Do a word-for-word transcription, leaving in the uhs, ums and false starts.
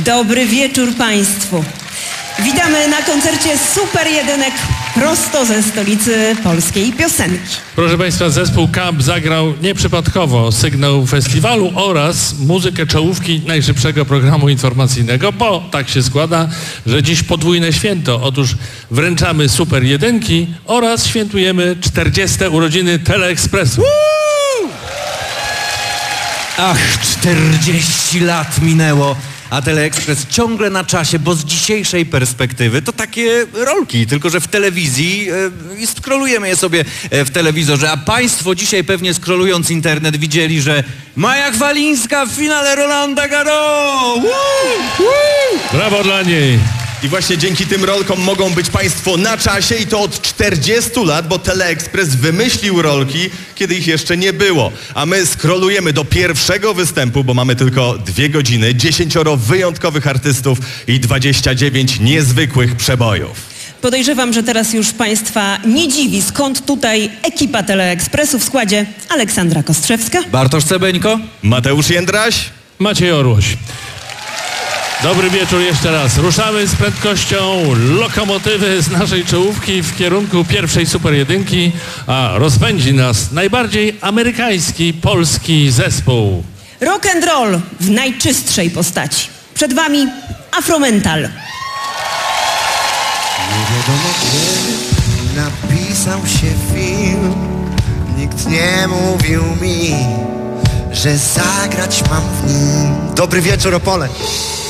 Dobry wieczór Państwu. Witamy na koncercie Super Jedynek prosto ze stolicy polskiej piosenki. Proszę Państwa, zespół Camp zagrał nieprzypadkowo sygnał festiwalu oraz muzykę czołówki najszybszego programu informacyjnego, bo tak się składa, że dziś podwójne święto. Otóż wręczamy Super Jedynki oraz świętujemy czterdzieste urodziny Teleekspresu. Ach, czterdzieści lat minęło, a Teleekspres ciągle na czasie, bo z dzisiejszej perspektywy to takie rolki, tylko że w telewizji e, i skrolujemy je sobie e, w telewizorze, a Państwo dzisiaj pewnie skrolując internet widzieli, że Maja Chwalińska w finale Rolanda Garros! Brawo dla niej! I właśnie dzięki tym rolkom mogą być Państwo na czasie i to od czterdziestu lat, bo Teleekspres wymyślił rolki, kiedy ich jeszcze nie było. A my skrolujemy do pierwszego występu, bo mamy tylko dwie godziny, dziesięcioro wyjątkowych artystów i dwadzieścia dziewięć niezwykłych przebojów. Podejrzewam, że teraz już Państwa nie dziwi, skąd tutaj ekipa Teleekspresu w składzie Aleksandra Kostrzewska, Bartosz Cebeńko, Mateusz Jędraś, Maciej Orłoś. Dobry wieczór jeszcze raz. Ruszamy z prędkością lokomotywy z naszej czołówki w kierunku pierwszej Super Jedynki, a rozpędzi nas najbardziej amerykański, polski zespół. Rock and roll w najczystszej postaci. Przed Wami Afromental. Nie wiadomo kiedy napisał się film. Nikt nie mówił mi, że zagrać mam w nim. Dobry wieczór, Opole.